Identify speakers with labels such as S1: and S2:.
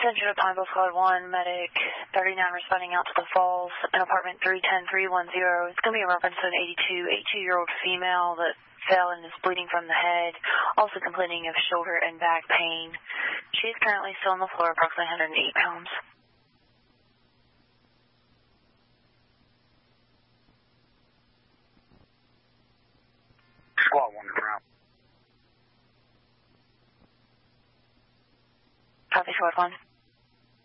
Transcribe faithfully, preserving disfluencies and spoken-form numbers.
S1: Central Pineville Squad one, medic thirty-nine responding out to the falls in apartment three ten three one zero. It's going to be a reference to an eighty-two-year-old female that fell and is bleeding from the head, also complaining of shoulder and back pain. She is currently still on the floor, approximately one hundred eight pounds.
S2: Squad one to ground.
S1: Copy, Squad one.